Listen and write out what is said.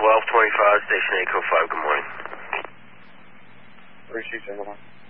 1225, Station 805, good morning. 3 Chiefs, everyone.